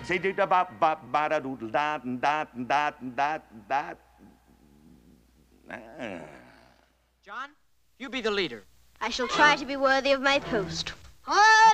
Say da ba ba ba da doodle da da da da da. John, you be the leader. I shall try to be worthy of my post.